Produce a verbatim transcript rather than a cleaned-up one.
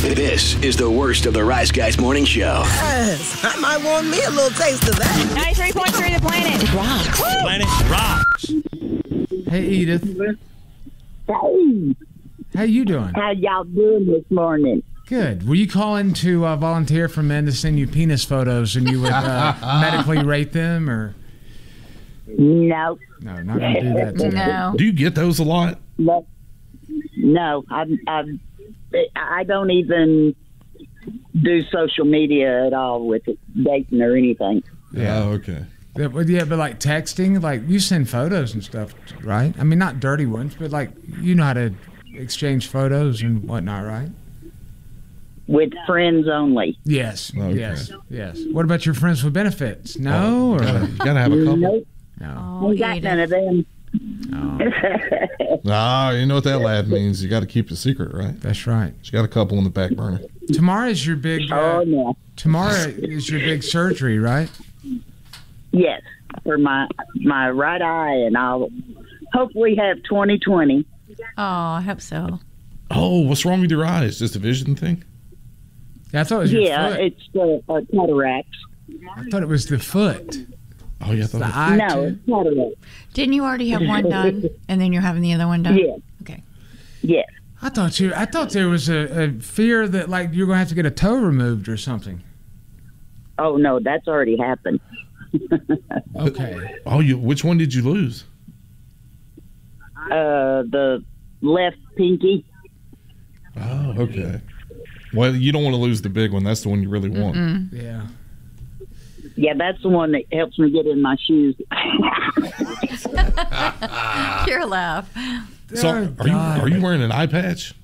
This is the worst of the Rise Guys Morning Show. Yes, I might want me a little taste of that. ninety-three point three The Planet. It rocks. Woo! Planet rocks. Hey, Edith. Hey, How you doing? how y'all doing this morning? Good. Were you calling to uh, volunteer for men to send you penis photos and you would uh, medically rate them, or No, no? Not gonna do that today. No. Do you get those a lot? no, no. I'm, I'm, I don't even do social media at all with dating or anything. Yeah. Oh, okay. Yeah, but, yeah, but like texting, like you send photos and stuff, right? I mean, not dirty ones, but like you know how to exchange photos and whatnot, right? With friends only. Yes. Okay. Yes. Yes. What about your friends with benefits? No, You or gotta, you gotta have a couple. Nope, no? Oh, ain't got none of them. No. Nah, you know what that lad means. You got to keep it secret, right? That's right. She got a couple in the back burner. Tomorrow is your big. Uh, Oh no. tomorrow is your big surgery, right? Yes, for my my right eye, and I'll hopefully have twenty twenty. Oh, I hope so. Oh, what's wrong with your eyes? Just a vision thing? Yeah, I thought it was your Yeah, foot. it's the uh, cataracts. I thought it was the foot. Oh, yeah. I thought The it- eye No, too. it's cataracts. Didn't you already have one done, and then you're having the other one done? Yeah. Okay. Yes. I thought you. I thought there was a, a fear that like you're gonna have to get a toe removed or something. Oh no, that's already happened. Okay. oh, you. Which one did you lose? Uh, the left pinky. Oh, okay. Well, you don't want to lose the big one. That's the one you really want. Mm. Yeah. Yeah, that's the one that helps me get in my shoes. Your laugh. So, Oh, are you God. are you wearing an eye patch?